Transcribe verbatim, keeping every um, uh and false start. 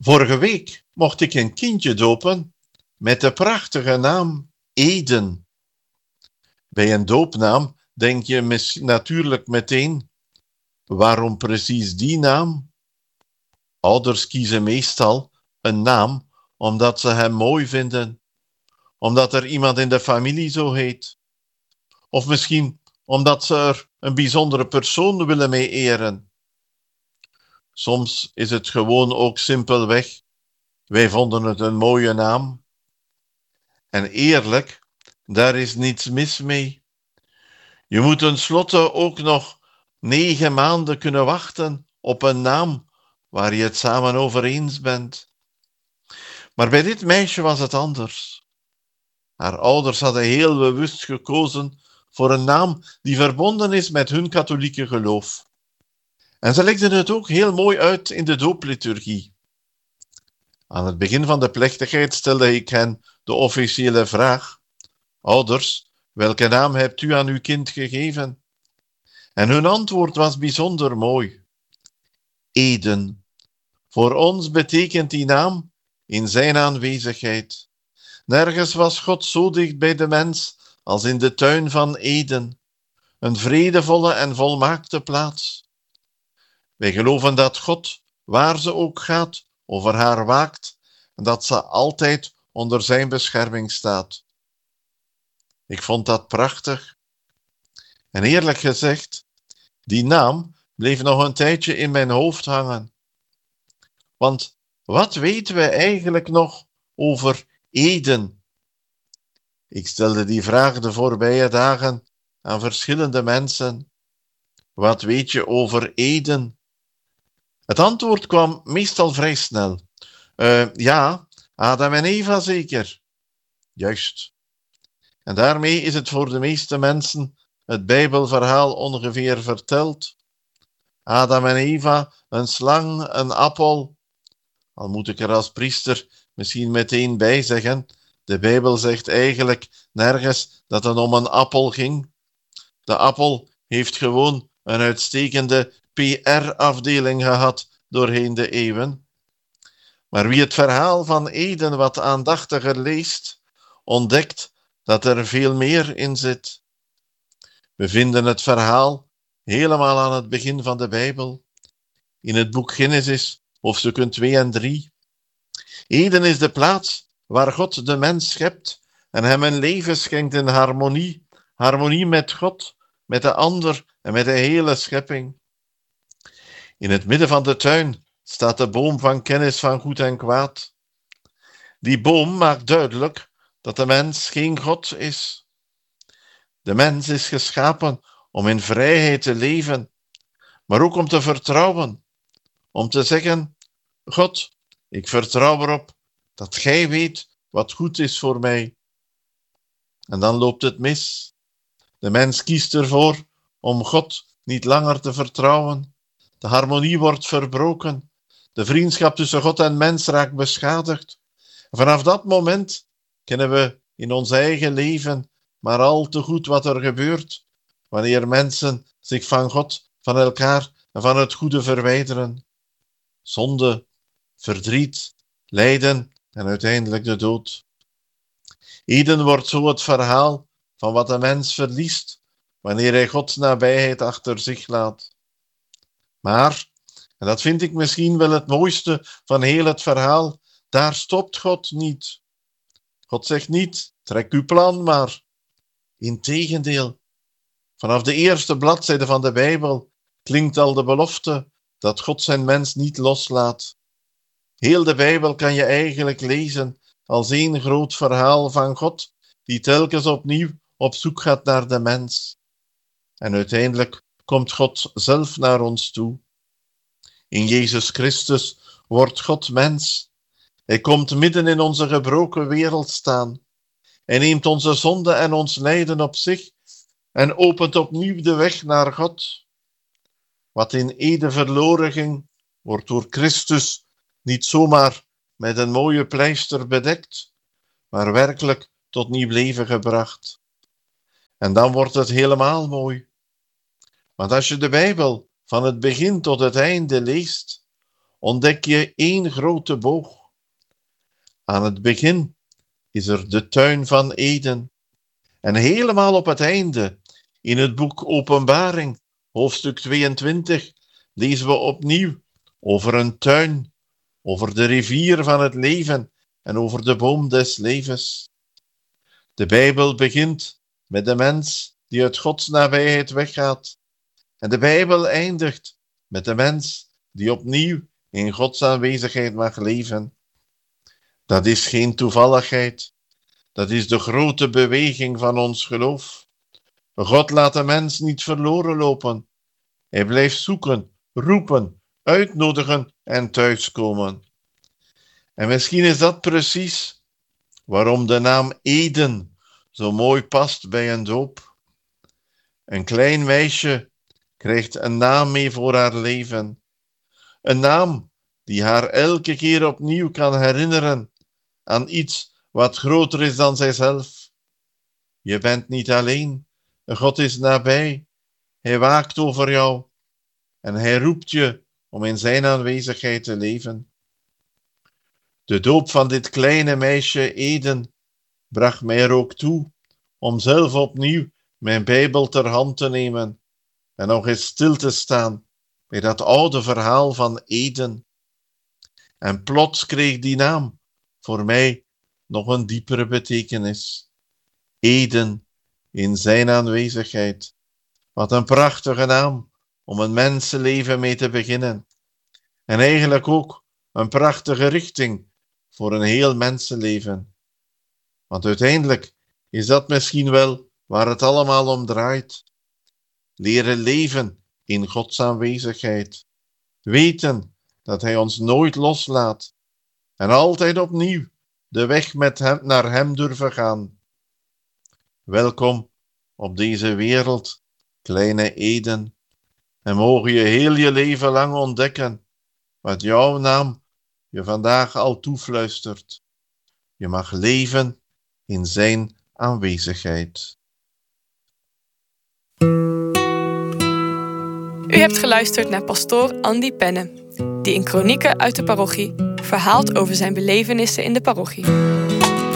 Vorige week mocht ik een kindje dopen met de prachtige naam Eden. Bij een doopnaam denk je natuurlijk meteen, waarom precies die naam? Ouders kiezen meestal een naam omdat ze hem mooi vinden, omdat er iemand in de familie zo heet, of misschien omdat ze er een bijzondere persoon willen mee eren. Soms is het gewoon ook simpelweg, wij vonden het een mooie naam. En eerlijk, daar is niets mis mee. Je moet tenslotte ook nog negen maanden kunnen wachten op een naam waar je het samen over eens bent. Maar bij dit meisje was het anders. Haar ouders hadden heel bewust gekozen voor een naam die verbonden is met hun katholieke geloof. En ze legden het ook heel mooi uit in de doopliturgie. Aan het begin van de plechtigheid stelde ik hen de officiële vraag: ouders, welke naam hebt u aan uw kind gegeven? En hun antwoord was bijzonder mooi. Eden. Voor ons betekent die naam in zijn aanwezigheid. Nergens was God zo dicht bij de mens als in de tuin van Eden. Een vredevolle en volmaakte plaats. Wij geloven dat God, waar ze ook gaat, over haar waakt en dat ze altijd onder zijn bescherming staat. Ik vond dat prachtig. En eerlijk gezegd, die naam bleef nog een tijdje in mijn hoofd hangen. Want wat weten we eigenlijk nog over Eden? Ik stelde die vraag de voorbije dagen aan verschillende mensen. Wat weet je over Eden? Het antwoord kwam meestal vrij snel. Uh, ja, Adam en Eva zeker. Juist. En daarmee is het voor de meeste mensen het Bijbelverhaal ongeveer verteld. Adam en Eva, een slang, een appel. Al moet ik er als priester misschien meteen bij zeggen, de Bijbel zegt eigenlijk nergens dat het om een appel ging. De appel heeft gewoon een uitstekende P R-afdeling gehad doorheen de eeuwen. Maar wie het verhaal van Eden wat aandachtiger leest, ontdekt dat er veel meer in zit. We vinden het verhaal helemaal aan het begin van de Bijbel, in het boek Genesis, hoofdstukken twee en drie. Eden is de plaats waar God de mens schept en hem een leven schenkt in harmonie, harmonie met God, met de ander en met de hele schepping. In het midden van de tuin staat de boom van kennis van goed en kwaad. Die boom maakt duidelijk dat de mens geen God is. De mens is geschapen om in vrijheid te leven, maar ook om te vertrouwen, om te zeggen: God, ik vertrouw erop dat Gij weet wat goed is voor mij. En dan loopt het mis. De mens kiest ervoor om God niet langer te vertrouwen. De harmonie wordt verbroken. De vriendschap tussen God en mens raakt beschadigd. En vanaf dat moment kennen we in ons eigen leven maar al te goed wat er gebeurt wanneer mensen zich van God, van elkaar en van het goede verwijderen. Zonde, verdriet, lijden en uiteindelijk de dood. Eden wordt zo het verhaal van wat de mens verliest wanneer hij Gods nabijheid achter zich laat. Maar, en dat vind ik misschien wel het mooiste van heel het verhaal, daar stopt God niet. God zegt niet: trek uw plan maar. Integendeel, vanaf de eerste bladzijde van de Bijbel klinkt al de belofte dat God zijn mens niet loslaat. Heel de Bijbel kan je eigenlijk lezen als één groot verhaal van God, die telkens opnieuw op zoek gaat naar de mens. En uiteindelijk komt God zelf naar ons toe. In Jezus Christus wordt God mens. Hij komt midden in onze gebroken wereld staan. Hij neemt onze zonde en ons lijden op zich en opent opnieuw de weg naar God. Wat in Eden verloren ging, wordt door Christus niet zomaar met een mooie pleister bedekt, maar werkelijk tot nieuw leven gebracht. En dan wordt het helemaal mooi. Want als je de Bijbel van het begin tot het einde leest, ontdek je één grote boog. Aan het begin is er de tuin van Eden. En helemaal op het einde, in het boek Openbaring, hoofdstuk tweeëntwintig, lezen we opnieuw over een tuin, over de rivier van het leven en over de boom des levens. De Bijbel begint met de mens die uit Gods nabijheid weggaat. En de Bijbel eindigt met de mens die opnieuw in Gods aanwezigheid mag leven. Dat is geen toevalligheid. Dat is de grote beweging van ons geloof. God laat de mens niet verloren lopen. Hij blijft zoeken, roepen, uitnodigen en thuiskomen. En misschien is dat precies waarom de naam Eden zo mooi past bij een doop. Een klein meisje krijgt een naam mee voor haar leven. Een naam die haar elke keer opnieuw kan herinneren aan iets wat groter is dan zijzelf. Je bent niet alleen. God is nabij. Hij waakt over jou. En hij roept je om in zijn aanwezigheid te leven. De doop van dit kleine meisje Eden bracht mij er ook toe om zelf opnieuw mijn Bijbel ter hand te nemen en nog eens stil te staan bij dat oude verhaal van Eden. En plots kreeg die naam voor mij nog een diepere betekenis. Eden in zijn aanwezigheid. Wat een prachtige naam om een mensenleven mee te beginnen. En eigenlijk ook een prachtige richting voor een heel mensenleven. Want uiteindelijk is dat misschien wel waar het allemaal om draait. Leren leven in Gods aanwezigheid. Weten dat hij ons nooit loslaat. En altijd opnieuw de weg met hem, naar hem durven gaan. Welkom op deze wereld, kleine Eden. En mogen je heel je leven lang ontdekken wat jouw naam je vandaag al toefluistert. Je mag leven in zijn aanwezigheid. U hebt geluisterd naar pastoor Andy Penne, die in Kronieken uit de parochie verhaalt over zijn belevenissen in de parochie.